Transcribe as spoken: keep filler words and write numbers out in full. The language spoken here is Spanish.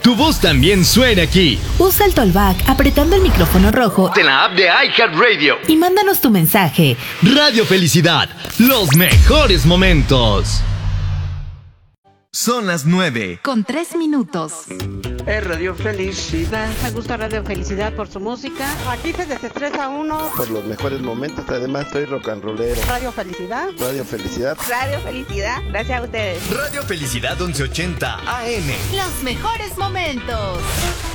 tu voz también suena aquí. Usa el Tollback apretando el micrófono rojo En la app de iHeartRadio. y mándanos tu mensaje. Radio Felicidad, los mejores momentos. Son las nueve. Con tres minutos. Es Radio Felicidad. Me gusta Radio Felicidad por su música. Aquí se desestresa uno. Por los mejores momentos, además soy rock and rollero. Radio Felicidad. Radio Felicidad. Radio Felicidad, gracias a ustedes. Radio Felicidad once ochenta A M. Los mejores momentos.